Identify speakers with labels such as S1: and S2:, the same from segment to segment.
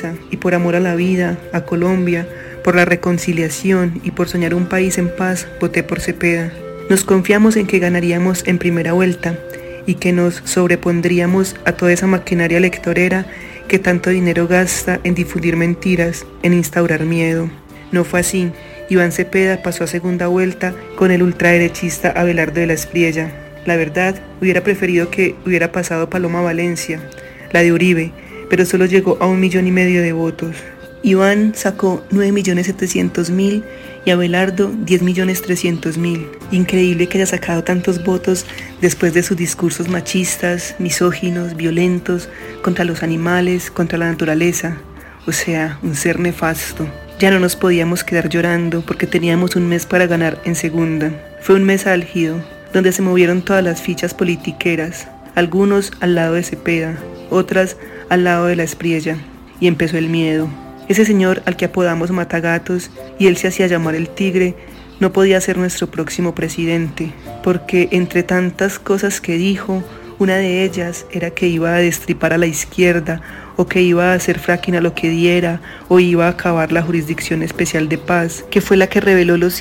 S1: naturaleza y por amor a la vida, a Colombia, por la reconciliación y por soñar un país en paz, voté por Cepeda. Nos confiamos en que ganaríamos en primera vuelta y que nos sobrepondríamos a toda esa maquinaria electorera que tanto dinero gasta en difundir mentiras, en instaurar miedo. No fue así. Iván Cepeda pasó a segunda vuelta con el ultraderechista Abelardo de la Espriella. La verdad, hubiera preferido que hubiera pasado Paloma Valencia, la de Uribe, pero solo llegó a 1,5 millones de votos. Iván sacó 9.700.000 y Abelardo 10.300.000. Increíble que haya sacado tantos votos después de sus discursos machistas, misóginos, violentos, contra los animales, contra la naturaleza. O sea, un ser nefasto. Ya no nos podíamos quedar llorando porque teníamos un mes para ganar en segunda. Fue un mes álgido, donde se movieron todas las fichas politiqueras, algunos al lado de Cepeda, otras al lado de la Espriella, y empezó el miedo. Ese señor al que apodamos Matagatos, y él se hacía llamar el Tigre, no podía ser nuestro próximo presidente, porque entre tantas cosas que dijo, una de ellas era que iba a destripar a la izquierda, o que iba a hacer fracking a lo que diera, o iba a acabar la Jurisdicción Especial de Paz, que fue la que reveló los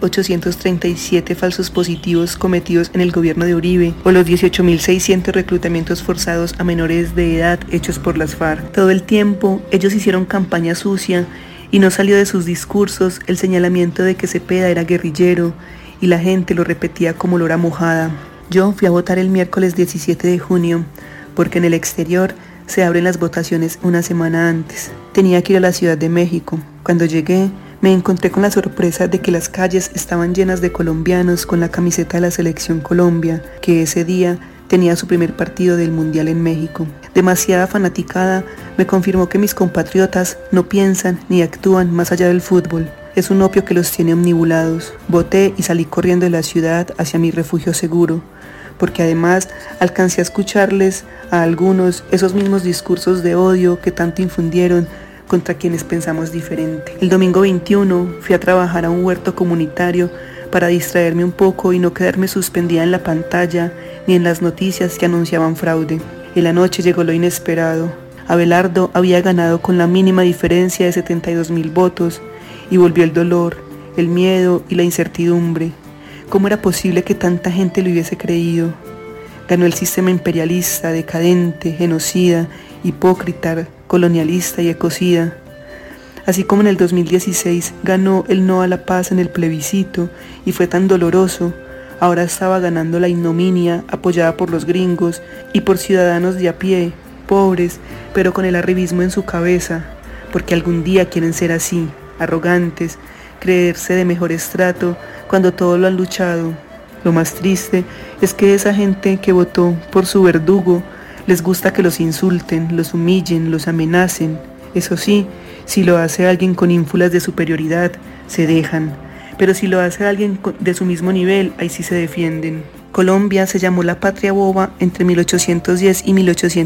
S1: 7.837 falsos positivos cometidos en el gobierno de Uribe, o los 18.600 reclutamientos forzados a menores de edad hechos por las FARC. Todo el tiempo ellos hicieron campaña sucia y no salió de sus discursos el señalamiento de que Cepeda era guerrillero y la gente lo repetía como lora mojada. Yo fui a votar el miércoles 17 de junio porque en el exterior se abren las votaciones una semana antes. Tenía que ir a la Ciudad de México. Cuando llegué, me encontré con la sorpresa de que las calles estaban llenas de colombianos con la camiseta de la Selección Colombia, que ese día tenía su primer partido del Mundial en México. Demasiada fanaticada me confirmó que mis compatriotas no piensan ni actúan más allá del fútbol. Es un opio que los tiene omnibulados. Voté y salí corriendo de la ciudad hacia mi refugio seguro, porque además alcancé a escucharles a algunos esos mismos discursos de odio que tanto infundieron contra quienes pensamos diferente. El domingo 21 fui a trabajar a un huerto comunitario para distraerme un poco y no quedarme suspendida en la pantalla ni en las noticias que anunciaban fraude. En la noche llegó lo inesperado. Abelardo había ganado con la mínima diferencia de 72.000 votos y volvió el dolor, el miedo y la incertidumbre. ¿Cómo era posible que tanta gente lo hubiese creído? Ganó el sistema imperialista, decadente, genocida, hipócrita, colonialista y ecocida. Así como en el 2016 ganó el no a la paz en el plebiscito y fue tan doloroso, ahora estaba ganando la ignominia apoyada por los gringos y por ciudadanos de a pie, pobres, pero con el arribismo en su cabeza, porque algún día quieren ser así, arrogantes, creerse de mejor estrato cuando todo lo han luchado. Lo más triste es que esa gente que votó por su verdugo les gusta que los insulten, los humillen, los amenacen. Eso sí, si lo hace alguien con ínfulas de superioridad, se dejan. Pero si lo hace alguien de su mismo nivel, ahí sí se defienden. Colombia se llamó la patria boba entre 1810 y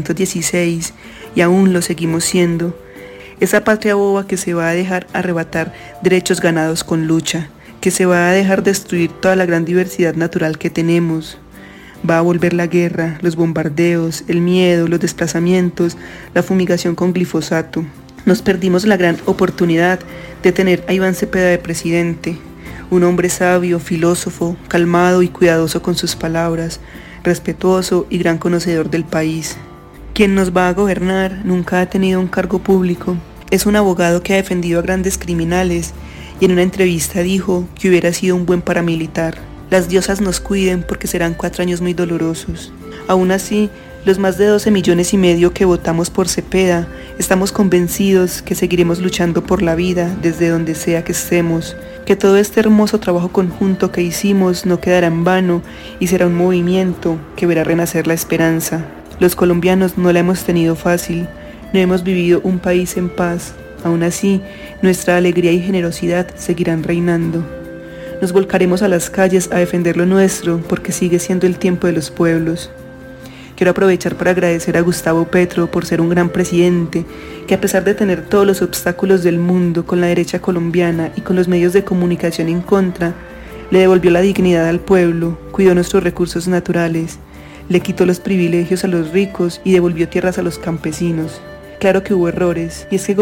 S1: 1816 y aún lo seguimos siendo. Esa patria boba que se va a dejar arrebatar derechos ganados con lucha, que se va a dejar destruir toda la gran diversidad natural que tenemos. Va a volver la guerra, los bombardeos, el miedo, los desplazamientos, la fumigación con glifosato. Nos perdimos la gran oportunidad de tener a Iván Cepeda de presidente, un hombre sabio, filósofo, calmado y cuidadoso con sus palabras, respetuoso y gran conocedor del país. Quien nos va a gobernar nunca ha tenido un cargo público. Es un abogado que ha defendido a grandes criminales y en una entrevista dijo que hubiera sido un buen paramilitar. Las diosas nos cuiden porque serán 4 años muy dolorosos. Aún así, los más de 12,5 millones que votamos por Cepeda, estamos convencidos que seguiremos luchando por la vida desde donde sea que estemos, que todo este hermoso trabajo conjunto que hicimos no quedará en vano y será un movimiento que verá renacer la esperanza. Los colombianos no la hemos tenido fácil, no hemos vivido un país en paz. Aún así, nuestra alegría y generosidad seguirán reinando. Nos volcaremos a las calles a defender lo nuestro porque sigue siendo el tiempo de los pueblos. Quiero aprovechar para agradecer a Gustavo Petro por ser un gran presidente que, a pesar de tener todos los obstáculos del mundo con la derecha colombiana y con los medios de comunicación en contra, le devolvió la dignidad al pueblo, cuidó nuestros recursos naturales, le quitó los privilegios a los ricos y devolvió tierras a los campesinos. Claro que hubo errores, y es que